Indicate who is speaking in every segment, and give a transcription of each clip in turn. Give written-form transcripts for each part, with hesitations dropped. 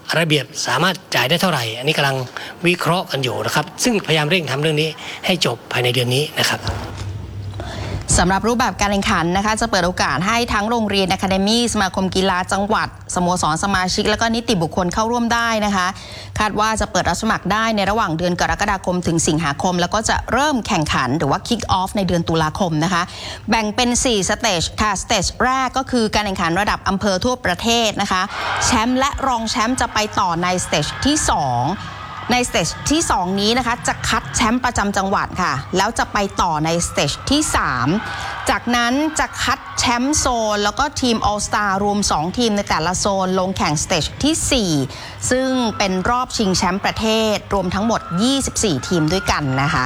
Speaker 1: ระเบียบสามารถจ่ายได้เท่าไหร่อันนี้กำลังวิเคราะห์กันอยู่นะครับซึ่งพยายามเร่งทำเรื่องนี้ให้จบภายในเดือนนี้นะครับ
Speaker 2: สำหรับรูปแบบการแข่งขันนะคะจะเปิดโอกาสให้ทั้งโรงเรียนอะคาเดมี่สมาคมกีฬาจังหวัดสโมสรสมาชิกและก็นิติบุคคลเข้าร่วมได้นะคะคาดว่าจะเปิดรับสมัครได้ในระหว่างเดือนกรกฎาคมถึงสิงหาคมแล้วก็จะเริ่มแข่งขันหรือว่า kick off ในเดือนตุลาคมนะคะแบ่งเป็น4สเตจค่ะสเตจแรกก็คือการแข่งขันระดับอำเภอทั่วประเทศนะคะแชมป์และรองแชมป์จะไปต่อในสเตจที่2ในสเตจที่2นี้นะคะจะคัดแชมป์ประจำจังหวัดค่ะแล้วจะไปต่อในสเตจที่3จากนั้นจะคัดแชมป์โซนแล้วก็ทีม All Star รวม2ทีมในแต่ละโซนลงแข่งสเตจที่4ซึ่งเป็นรอบชิงแชมป์ประเทศรวมทั้งหมด24ทีมด้วยกันนะคะ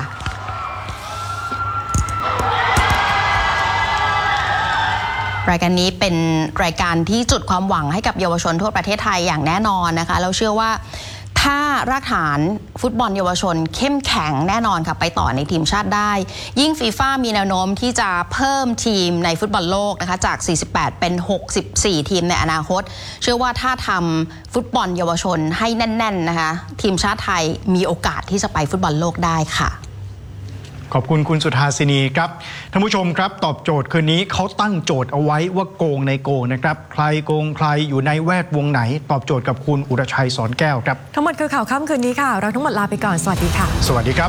Speaker 2: รายการนี้เป็นรายการที่จุดความหวังให้กับเยาวชนทั่วประเทศไทยอย่างแน่นอนนะคะเราเชื่อว่าถ้ารากฐานฟุตบอลเยาวชนเข้มแข็งแน่นอนค่ะไปต่อในทีมชาติได้ยิ่งฟีฟ่ามีแนวโน้มที่จะเพิ่มทีมในฟุตบอลโลกนะคะจาก48เป็น64ทีมในอนาคตเชื่อว่าถ้าทำฟุตบอลเยาวชนให้แน่นๆนะคะทีมชาติไทยมีโอกาสที่จะไปฟุตบอลโลกได้ค่ะ
Speaker 3: ขอบคุณคุณสุธาสินีครับท่านผู้ชมครับตอบโจทย์คืนนี้เขาตั้งโจทย์เอาไว้ว่าโกงในโกงนะครับใครโกงใครอยู่ในแวดวงไหนตอบโจทย์กับคุณอุรชัยสอนแก้วครับ
Speaker 4: ทั้งหมดคือข่าวค่ำคืนนี้ค่ะเราทั้งหมดลาไปก่อนสวัสดีค่ะ
Speaker 3: สวัสดีครับ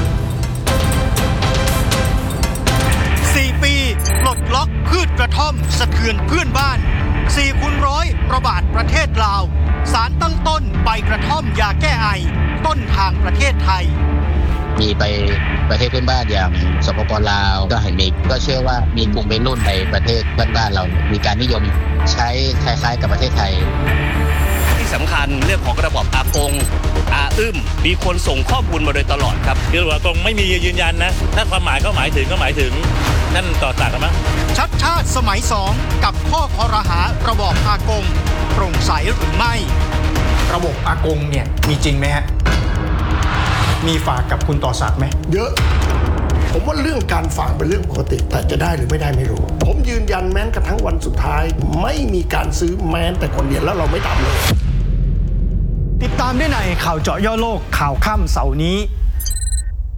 Speaker 5: 4 ปีปลดล็อกพืชกระท่อมสะเทือนเพื่อนบ้าน4x100ระบาดประเทศลาวสารตั้งต้นใบกระท่อมยาแก้ไอต้นทางประเทศไทย
Speaker 6: มีไปประเทศเพื่อนบ้านอย่างสปป.ลาวก็เห็นมีก็เชื่อว่ามีกลุ่มวัยรุ่นในประเทศเพื่อนบ้านเรามีการนิยมใช้คล้ายๆกับประเทศไทย
Speaker 7: ที่สำคัญเรื่องของระบบอากงอาอึ้มมีคนส่งข้อมูลมาโดยตลอดครับ
Speaker 8: คือว่ากงไม่มียืนยันนะถ้าความหมายก็หมายถึงนั่นต่อต่างกันมั้ง
Speaker 5: ชัดชาติสมัย2กับข้อคอรหาระบบอากงโปร่งใสหรือไม่
Speaker 3: ระบบอากงเนี่ยมีจริงไหมฮะมีฝากกับคุณต่อศักดิ์ไหม
Speaker 9: เยอะผมว่าเรื่องการฝากเป็นเรื่องปกติแต่จะได้หรือไม่ได้ไม่รู้ผมยืนยันแม้กระทั่งวันสุดท้ายไม่มีการซื้อแม้แต่คนเดียวแล้วเราไม่ทำเลย
Speaker 3: ติดตามได้ในข่าวเจาะย่อโลกข่าวค่ำเสาร์นี้